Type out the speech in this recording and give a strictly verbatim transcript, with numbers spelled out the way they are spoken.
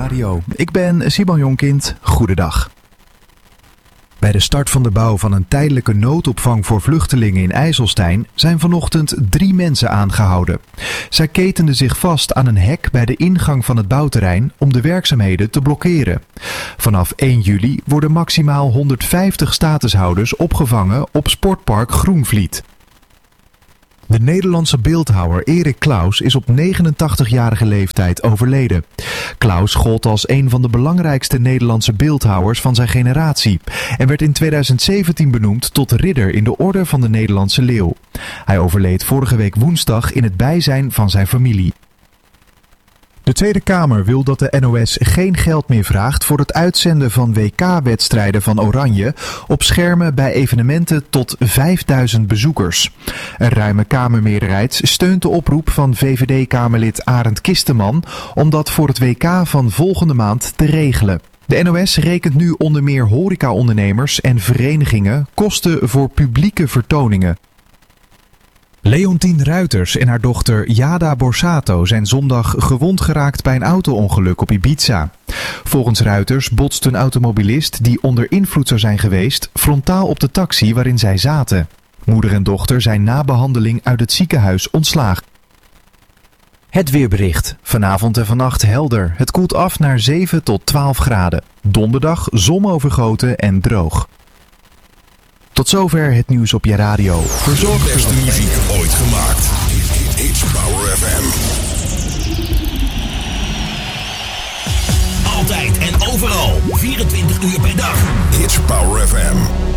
Radio. Ik ben Simon Jonkind. Goedendag. Bij de start van de bouw van een tijdelijke noodopvang voor vluchtelingen in IJsselstein zijn vanochtend drie mensen aangehouden. Zij ketenden zich vast aan een hek bij de ingang van het bouwterrein om de werkzaamheden te blokkeren. Vanaf één juli worden maximaal honderdvijftig statushouders opgevangen op Sportpark Groenvliet. De Nederlandse beeldhouwer Erik Claus is op negenentachtigjarige leeftijd overleden. Claus gold als een van de belangrijkste Nederlandse beeldhouwers van zijn generatie en werd in tweeduizend zeventien benoemd tot ridder in de Orde van de Nederlandse Leeuw. Hij overleed vorige week woensdag in het bijzijn van zijn familie. De Tweede Kamer wil dat de N O S geen geld meer vraagt voor het uitzenden van W K-wedstrijden van Oranje op schermen bij evenementen tot vijfduizend bezoekers. Een ruime Kamermeerderheid steunt de oproep van V V D-Kamerlid Arend Kisteman om dat voor het W K van volgende maand te regelen. De N O S rekent nu onder meer horecaondernemers en verenigingen kosten voor publieke vertoningen. Leontien Ruiters en haar dochter Jada Borsato zijn zondag gewond geraakt bij een auto-ongeluk op Ibiza. Volgens Ruiters botst een automobilist die onder invloed zou zijn geweest frontaal op de taxi waarin zij zaten. Moeder en dochter zijn na behandeling uit het ziekenhuis ontslagen. Het weerbericht. Vanavond en vannacht helder. Het koelt af naar zeven tot twaalf graden. Donderdag zonovergoten en droog. Tot zover het nieuws op je radio. Verzorgd de beste muziek ooit gemaakt. It's Power F M. Altijd en overal. vierentwintig uur per dag. It's Power F M.